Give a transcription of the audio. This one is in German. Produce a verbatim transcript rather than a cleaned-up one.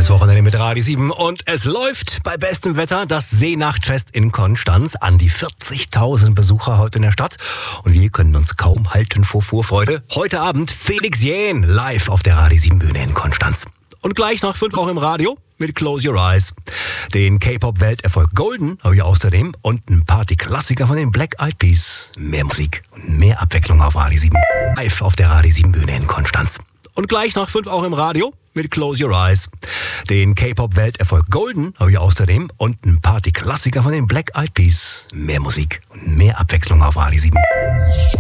das Wochenende mit Radio sieben und es läuft bei bestem Wetter das Seenachtfest in Konstanz. An die vierzigtausend Besucher heute in der Stadt und wir können uns kaum halten vor Vorfreude. Heute Abend Felix Jähn live auf der Radio sieben Bühne in Konstanz. Und gleich nach fünf auch im Radio mit Close Your Eyes. Den K-Pop-Welterfolg Golden habe ich außerdem und ein Party-Klassiker von den Black Eyed Peas. Mehr Musik und mehr Abwechslung auf Radio sieben. Live auf der Radio sieben Bühne in Konstanz. Und gleich nach fünf auch im Radio mit Close Your Eyes. Den K-Pop-Welterfolg Golden habe ich außerdem und ein Party-Klassiker von den Black Eyed Peas. Mehr Musik und mehr Abwechslung auf Radio sieben.